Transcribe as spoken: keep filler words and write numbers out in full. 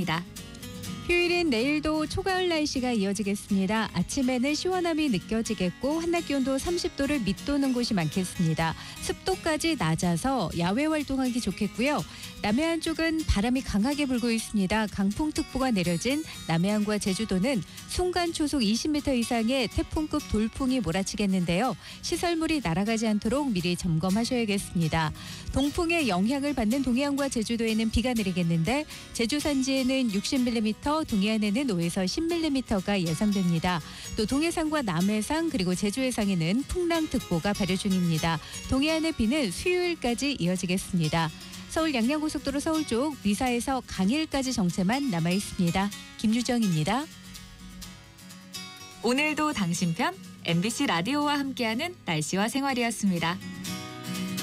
알려드립니다. 휴일인 내일도 초가을 날씨가 이어지겠습니다. 아침에는 시원함이 느껴지겠고 한낮 기온도 삼십 도를 밑도는 곳이 많겠습니다. 습도까지 낮아서 야외 활동하기 좋겠고요. 남해안 쪽은 바람이 강하게 불고 있습니다. 강풍특보가 내려진 남해안과 제주도는 순간 초속 이십 미터 이상의 태풍급 돌풍이 몰아치겠는데요. 시설물이 날아가지 않도록 미리 점검하셔야겠습니다. 동풍의 영향을 받는 동해안과 제주도에는 비가 내리겠는데 제주 산지에는 육십 밀리미터, 동해안에는 오에서 십 밀리미터가 예상됩니다. 또 동해상과 남해상 그리고 제주해상에는 풍랑특보가 발효 중입니다. 동해안의 비는 수요일까지 이어지겠습니다. 서울 양양고속도로 서울 쪽 미사에서 강일까지 정체만 남아 있습니다. 김유정입니다. 오늘도 당신 편 엠비씨 라디오와 함께하는 날씨와 생활이었습니다.